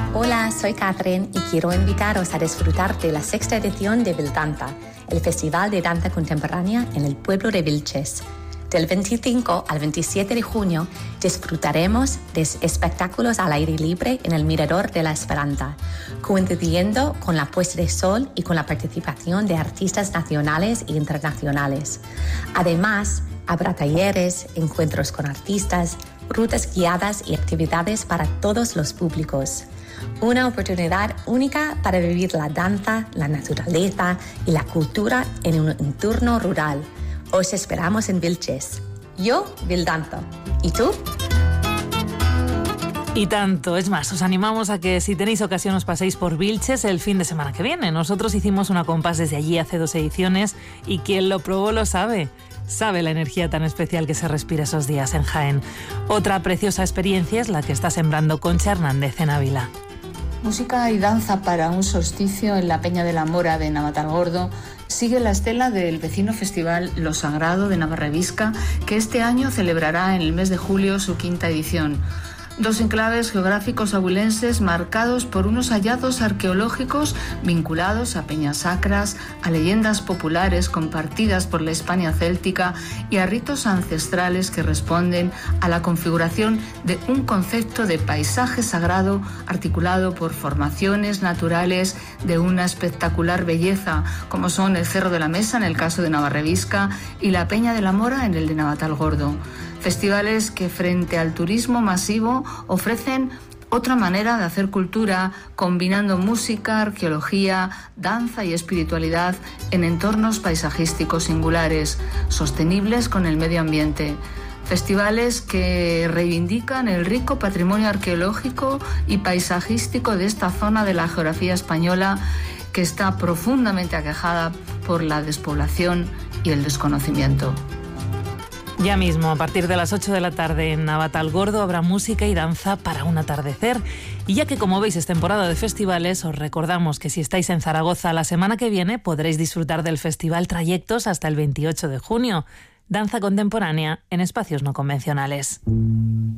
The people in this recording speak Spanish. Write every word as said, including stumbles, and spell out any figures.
Hola, soy Catherine y quiero invitaros a disfrutar de la sexta edición de Vildanza, el Festival de Danza Contemporánea en el pueblo de Vilches. Del veinticinco al veintisiete de junio disfrutaremos de espectáculos al aire libre en el Mirador de la Esperanza, coincidiendo con la puesta de sol y con la participación de artistas nacionales e internacionales. Además, habrá talleres, encuentros con artistas, rutas guiadas y actividades para todos los públicos. Una oportunidad única para vivir la danza, la naturaleza y la cultura en un entorno rural. Os esperamos en Vilches. Yo, Vildanza. ¿Y tú? Y tanto, es más, os animamos a que si tenéis ocasión os paséis por Vilches el fin de semana que viene. Nosotros hicimos una compás desde allí hace dos ediciones y quien lo probó lo sabe. Sabe la energía tan especial que se respira esos días en Jaén. Otra preciosa experiencia es la que está sembrando Concha Hernández en Ávila. Música y danza para un solsticio en la Peña de la Mora de Navatalgordo sigue la estela del vecino festival Lo Sagrado de Navarrevisca, que este año celebrará en el mes de julio su quinta edición. Dos enclaves geográficos abulenses marcados por unos hallazgos arqueológicos vinculados a peñas sacras, a leyendas populares compartidas por la Hispania céltica y a ritos ancestrales que responden a la configuración de un concepto de paisaje sagrado articulado por formaciones naturales de una espectacular belleza, como son el Cerro de la Mesa en el caso de Navarrevisca y la Peña de la Mora en el de Navatalgordo. Festivales que frente al turismo masivo ofrecen otra manera de hacer cultura, combinando música, arqueología, danza y espiritualidad en entornos paisajísticos singulares, sostenibles con el medio ambiente. Festivales que reivindican el rico patrimonio arqueológico y paisajístico de esta zona de la geografía española que está profundamente aquejada por la despoblación y el desconocimiento. Ya mismo, a partir de las ocho de la tarde en Navatalgordo habrá música y danza para un atardecer. Y ya que, como veis, es temporada de festivales, os recordamos que si estáis en Zaragoza la semana que viene podréis disfrutar del Festival Trayectos hasta el veintiocho de junio. Danza contemporánea en espacios no convencionales.